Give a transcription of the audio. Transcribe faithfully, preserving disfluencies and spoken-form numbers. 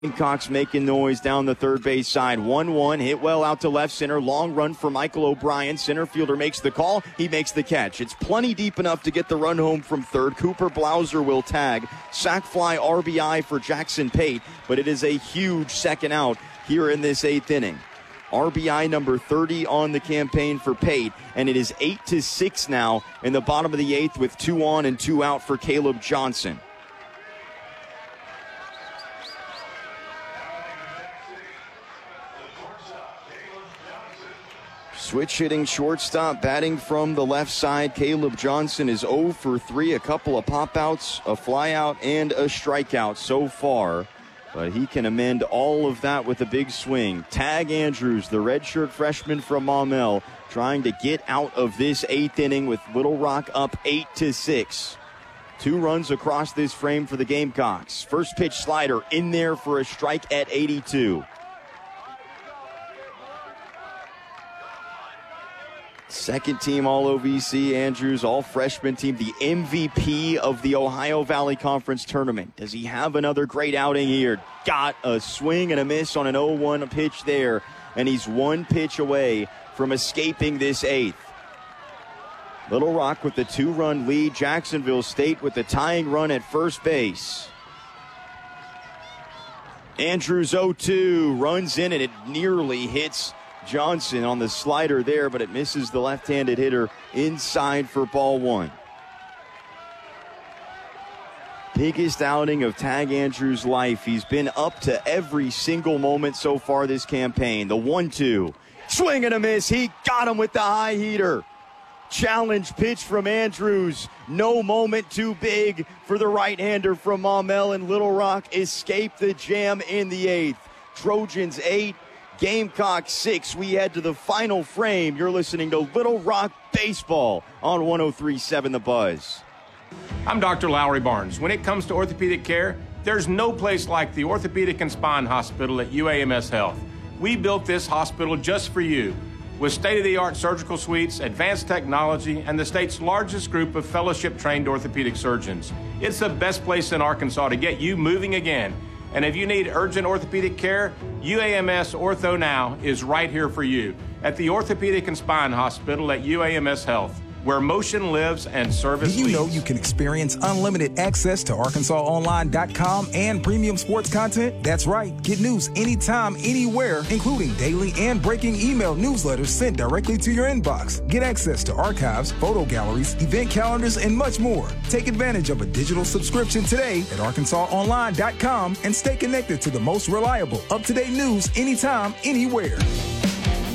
Gamecocks making noise down the third base side. one one, hit well out to left center. Long run for Michael O'Brien. Center fielder makes the call. He makes the catch. It's plenty deep enough to get the run home from third. Cooper Blauser will tag. Sac fly R B I for Jackson Pate, but it is a huge second out here in this eighth inning. R B I number thirty on the campaign for Pate, and it is eight to six now in the bottom of the eighth with two on and two out for Caleb Johnson. Switch hitting shortstop, batting from the left side. Caleb Johnson is oh for three, a couple of pop-outs, a flyout, and a strikeout so far. But he can amend all of that with a big swing. Tag Andrews, the redshirt freshman from Maumelle, trying to get out of this eighth inning with Little Rock up eight to six. Two runs across this frame for the Gamecocks. First pitch slider in there for a strike at eighty-two. Second team All-O V C, Andrews, all-freshman team, the M V P of the Ohio Valley Conference Tournament. Does he have another great outing here? Got a swing and a miss on an oh one pitch there, and he's one pitch away from escaping this eighth. Little Rock with the two-run lead. Jacksonville State with the tying run at first base. Andrews oh two, runs in, and it nearly hits Johnson on the slider there, but it misses the left-handed hitter inside for ball one. Biggest outing of Tag Andrews' life. He's been up to every single moment so far this campaign. The one two. Swing and a miss. He got him with the high heater. Challenge pitch from Andrews. No moment too big for the right-hander from Maumelle, and Little Rock escaped the jam in the eighth. Trojans eight. Gamecocks six. We head to the final frame. You're listening to Little Rock Baseball on one oh three point seven The Buzz. I'm Doctor Lowry Barnes. When it comes to orthopedic care, there's no place like the Orthopedic and Spine Hospital at U A M S Health. We built this hospital just for you, with state-of-the-art surgical suites, advanced technology, and the state's largest group of fellowship-trained orthopedic surgeons. It's the best place in Arkansas to get you moving again. And if you need urgent orthopedic care, U A M S Ortho Now is right here for you at the Orthopedic and Spine Hospital at U A M S Health, where motion lives and service Do you leads. know you can experience unlimited access to Arkansas Online dot com and premium sports content? That's right. Get news anytime, anywhere, including daily and breaking email newsletters sent directly to your inbox. Get access to archives, photo galleries, event calendars, and much more. Take advantage of a digital subscription today at Arkansas Online dot com and stay connected to the most reliable, up-to-date news anytime, anywhere.